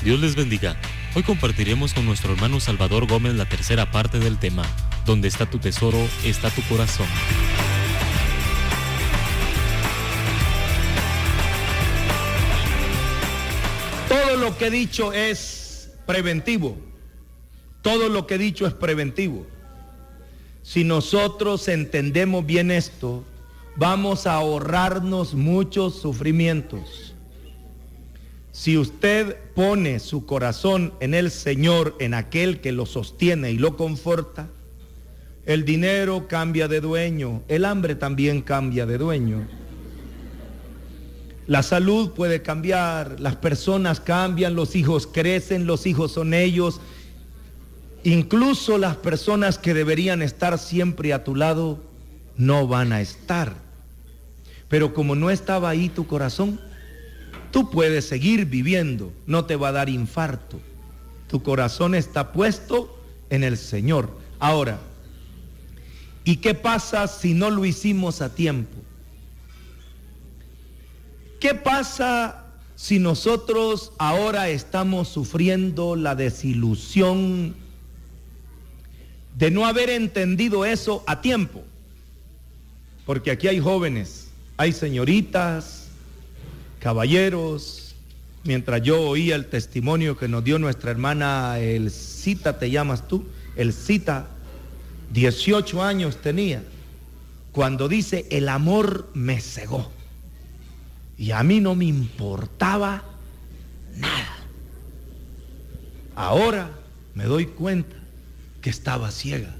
Dios les bendiga. Hoy compartiremos con nuestro hermano Salvador Gómez la tercera parte del tema, donde está tu tesoro, está tu corazón. Todo lo que he dicho es preventivo. Todo lo que he dicho es preventivo. Si nosotros entendemos bien esto, vamos a ahorrarnos muchos sufrimientos. Si usted pone su corazón en el Señor, en aquel que lo sostiene y lo conforta, el dinero cambia de dueño, el hambre también cambia de dueño. La salud puede cambiar, las personas cambian, los hijos crecen, los hijos son ellos. Incluso las personas que deberían estar siempre a tu lado no van a estar. Pero como no estaba ahí tu corazón, tú puedes seguir viviendo, no te va a dar infarto. Tu corazón está puesto en el Señor. Ahora, ¿y qué pasa si no lo hicimos a tiempo? ¿Qué pasa si nosotros ahora estamos sufriendo la desilusión de no haber entendido eso a tiempo? Porque aquí hay jóvenes, hay señoritas, caballeros. Mientras yo oía el testimonio que nos dio nuestra hermana Elcita, ¿te llamas tú? Elcita, 18 años tenía, cuando dice, el amor me cegó. Y a mí no me importaba nada. Ahora me doy cuenta que estaba ciega.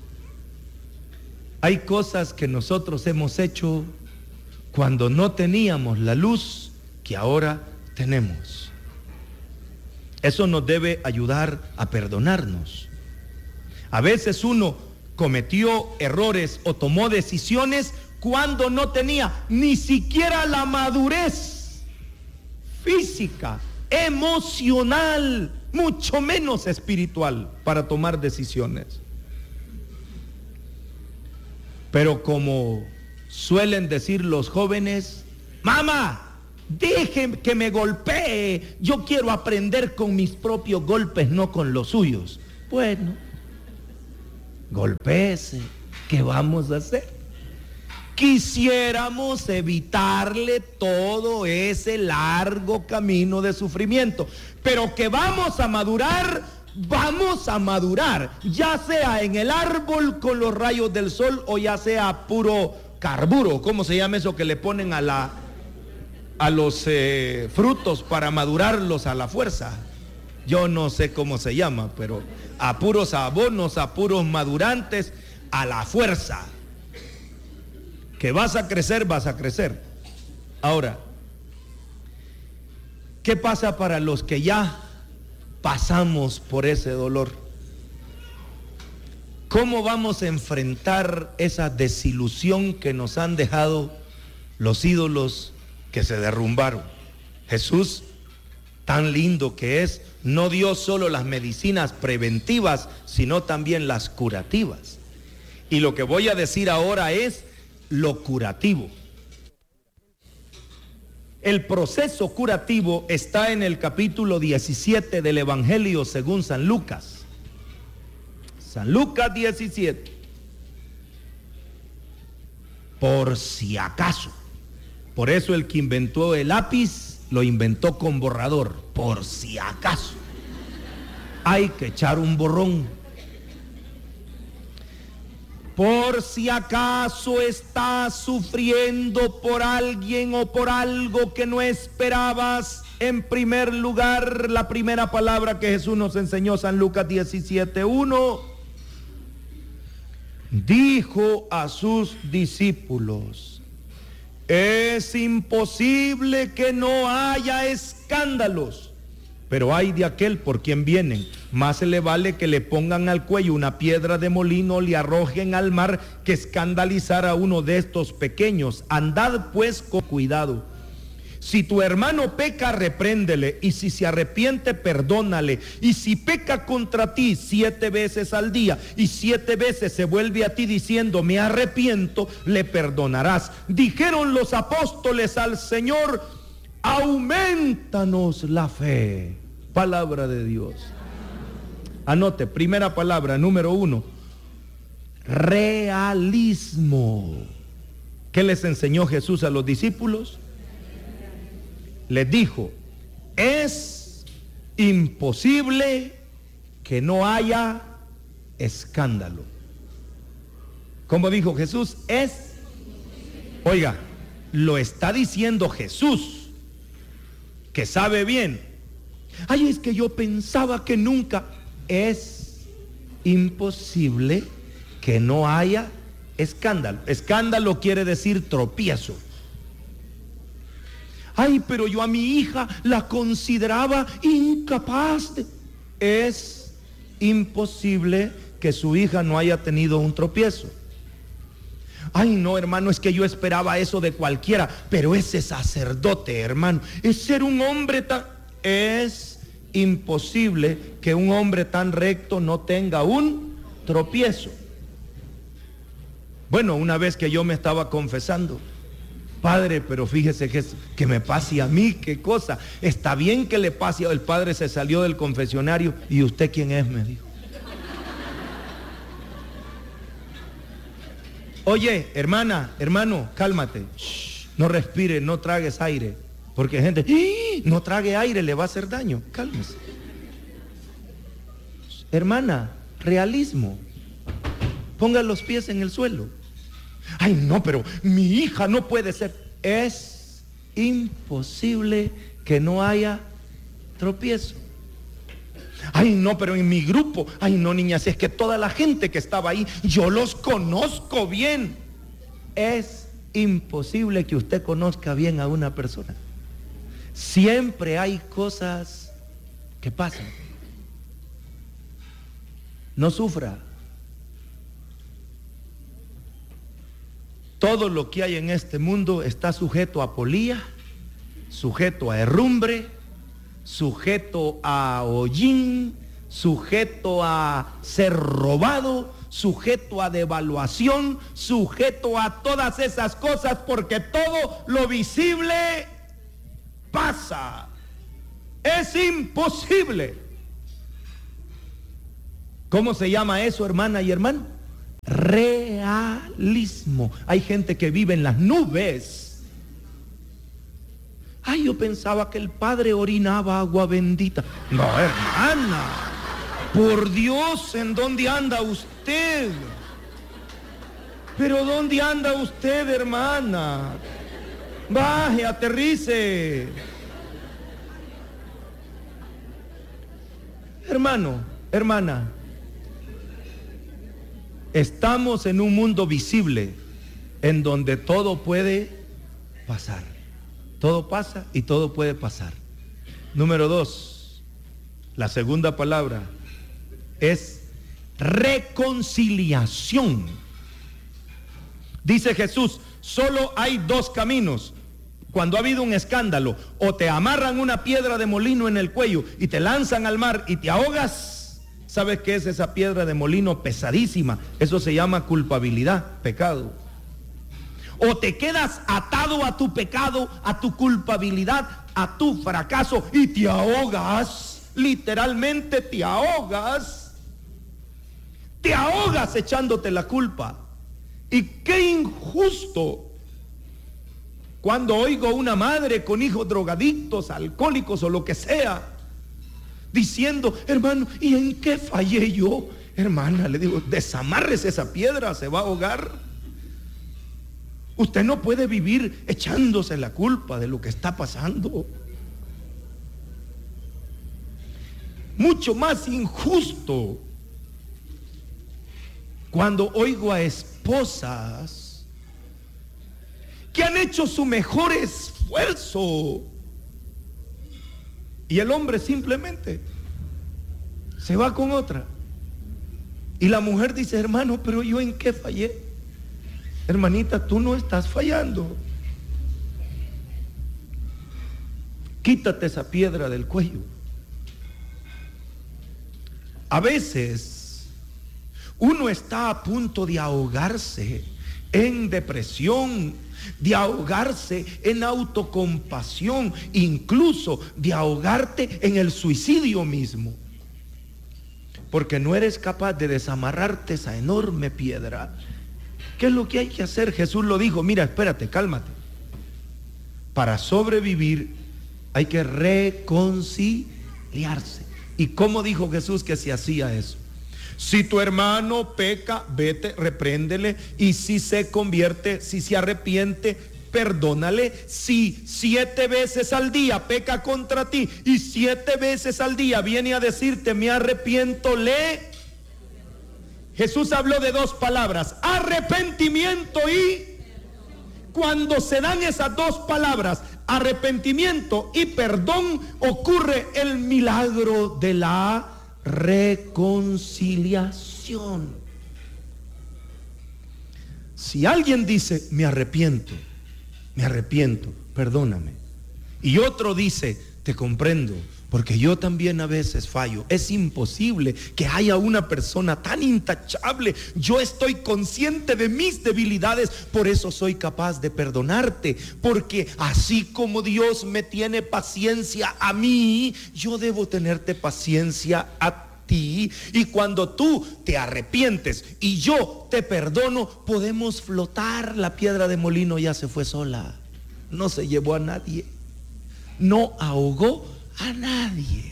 Hay cosas que nosotros hemos hecho cuando no teníamos la luz que ahora tenemos. Eso nos debe ayudar a perdonarnos. A veces uno cometió errores o tomó decisiones cuando no tenía ni siquiera la madurez física, emocional, mucho menos espiritual para tomar decisiones. Pero como suelen decir los jóvenes, mamá, deje que me golpee, yo quiero aprender con mis propios golpes, no con los suyos. Bueno, golpéese, ¿qué vamos a hacer? Quisiéramos evitarle todo ese largo camino de sufrimiento, pero que vamos a madurar, ya sea en el árbol con los rayos del sol o ya sea puro carburo, ¿cómo se llama eso que le ponen a los frutos para madurarlos a la fuerza? Yo no sé cómo se llama, pero a puros abonos, a puros madurantes, a la fuerza. Que vas a crecer, vas a crecer. Ahora, ¿qué pasa para los que ya pasamos por ese dolor? ¿Cómo vamos a enfrentar esa desilusión que nos han dejado los ídolos que se derrumbaron? Jesús, tan lindo que es, no dio solo las medicinas preventivas, sino también las curativas. Y lo que voy a decir ahora es lo curativo. El proceso curativo está en el capítulo 17 del Evangelio según San Lucas. San Lucas 17. Por si acaso. Por eso el que inventó el lápiz lo inventó con borrador. Por si acaso. Hay que echar un borrón. Por si acaso estás sufriendo por alguien o por algo que no esperabas. En primer lugar, la primera palabra que Jesús nos enseñó, San Lucas 17:1, dijo a sus discípulos: es imposible que no haya escándalos, pero hay de aquel por quien vienen. Más se le vale que le pongan al cuello una piedra de molino, le arrojen al mar, que escandalizar a uno de estos pequeños. Andad pues con cuidado. Si tu hermano peca, repréndele, y si se arrepiente, perdónale. Y si peca contra ti 7 veces al día, y 7 veces se vuelve a ti diciendo, me arrepiento, le perdonarás. Dijeron los apóstoles al Señor, aumentanos la fe. Palabra de Dios. Anote, primera palabra, número 1. Realismo. ¿Qué les enseñó Jesús a los discípulos? Les dijo, es imposible que no haya escándalo. ¿Cómo dijo Jesús? Oiga, lo está diciendo Jesús, que sabe bien. Ay, es que yo pensaba que nunca. Es imposible que no haya escándalo. Escándalo quiere decir tropiezo. Ay, pero yo a mi hija la consideraba incapaz de... Es imposible que su hija no haya tenido un tropiezo. Ay, no, hermano, es que yo esperaba eso de cualquiera, pero ese sacerdote, hermano, es ser un hombre tan... Es imposible que un hombre tan recto no tenga un tropiezo. Bueno, una vez que yo me estaba confesando, padre, pero fíjese que me pase a mí, qué cosa. Está bien que le pase. El padre se salió del confesionario. ¿Y usted quién es?, me dijo. Oye, hermana, hermano, cálmate. Shh, no respire, no tragues aire. Porque gente, no trague aire, le va a hacer daño. Cálmese. Hermana, realismo. Ponga los pies en el suelo. Ay, no, pero mi hija no puede ser. Es imposible que no haya tropiezo. Ay, no, pero en mi grupo, ay, no, niña, si es que toda la gente que estaba ahí, yo los conozco bien. Es imposible que usted conozca bien a una persona. Siempre hay cosas que pasan. No sufra. Todo lo que hay en este mundo está sujeto a polía, sujeto a herrumbre, sujeto a hollín, sujeto a ser robado, sujeto a devaluación, sujeto a todas esas cosas, porque todo lo visible pasa. Es imposible. ¿Cómo se llama eso, hermana y hermano? Realismo. Hay gente que vive en las nubes. Ay, yo pensaba que el padre orinaba agua bendita. No, hermana, por Dios, ¿en dónde anda usted? Pero ¿dónde anda usted, hermana? Baje, aterrice. Hermano, hermana, estamos en un mundo visible en donde todo puede pasar. Todo pasa y todo puede pasar. Número 2, la segunda palabra es reconciliación. Dice Jesús, solo hay 2 caminos. Cuando ha habido un escándalo, o te amarran una piedra de molino en el cuello y te lanzan al mar y te ahogas. ¿Sabes qué es esa piedra de molino pesadísima? Eso se llama culpabilidad, pecado. O te quedas atado a tu pecado, a tu culpabilidad, a tu fracaso y te ahogas. Literalmente te ahogas. Te ahogas echándote la culpa. Y qué injusto cuando oigo una madre con hijos drogadictos, alcohólicos o lo que sea, diciendo, hermano, ¿y en qué fallé yo? Hermana, le digo, desamárrese esa piedra, se va a ahogar. Usted no puede vivir echándose la culpa de lo que está pasando. Mucho más injusto cuando oigo a esposas que han hecho su mejor esfuerzo y el hombre simplemente se va con otra. Y la mujer dice, hermano, pero ¿yo en qué fallé? Hermanita, tú no estás fallando. Quítate esa piedra del cuello. A veces uno está a punto de ahogarse en depresión, de ahogarse en autocompasión, incluso de ahogarte en el suicidio mismo. Porque no eres capaz de desamarrarte esa enorme piedra. ¿Qué es lo que hay que hacer? Jesús lo dijo, mira, espérate, cálmate. Para sobrevivir hay que reconciliarse. ¿Y cómo dijo Jesús que se hacía eso? Si tu hermano peca, vete, repréndele, y si se convierte, si se arrepiente, perdónale. Si 7 veces al día peca contra ti y 7 veces al día viene a decirte me arrepiento, Jesús habló de 2 palabras, arrepentimiento y... Cuando se dan esas 2 palabras, arrepentimiento y perdón, ocurre el milagro de la reconciliación. Si alguien dice, me arrepiento, perdóname, y otro dice, te comprendo, porque yo también a veces fallo, es imposible que haya una persona tan intachable. Yo estoy consciente de mis debilidades, por eso soy capaz de perdonarte, porque así como Dios me tiene paciencia a mí, yo debo tenerte paciencia a ti. Y cuando tú te arrepientes y yo te perdono, podemos flotar. La piedra de molino ya se fue sola, no se llevó a nadie, no ahogó a nadie.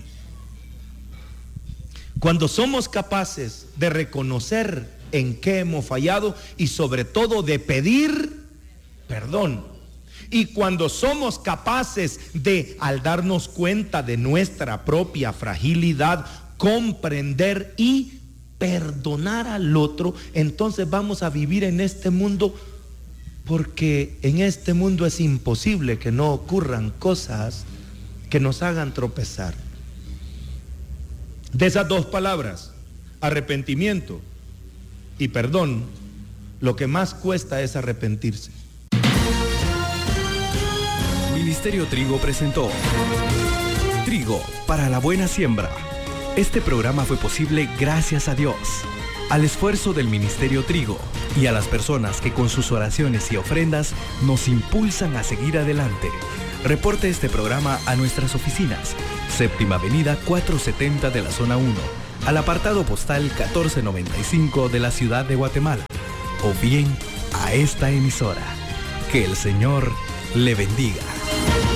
Cuando somos capaces de reconocer en qué hemos fallado y sobre todo de pedir perdón, y cuando somos capaces de, al darnos cuenta de nuestra propia fragilidad, comprender y perdonar al otro, entonces vamos a vivir en este mundo, porque en este mundo es imposible que no ocurran cosas que nos hagan tropezar. De esas 2 palabras, arrepentimiento y perdón, lo que más cuesta es arrepentirse. Ministerio Trigo presentó Trigo para la buena siembra. Este programa fue posible gracias a Dios, al esfuerzo del Ministerio Trigo y a las personas que con sus oraciones y ofrendas nos impulsan a seguir adelante. Reporte este programa a nuestras oficinas, Séptima Avenida 470 de la Zona 1, al apartado postal 1495 de la Ciudad de Guatemala, o bien a esta emisora. Que el Señor le bendiga.